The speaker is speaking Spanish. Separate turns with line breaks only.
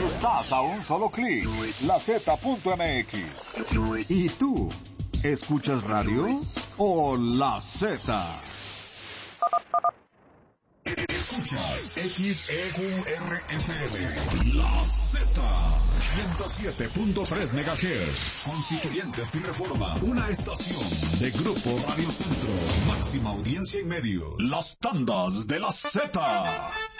Estás a un solo clic. LaZ.mx. ¿Y tú? ¿Escuchas radio o La Z? Escuchas XEQRFM, La Z, 107.3 MHz, Constituyentes y Reforma, una estación de Grupo Radio Centro, máxima audiencia y medios, las tandas de La Z.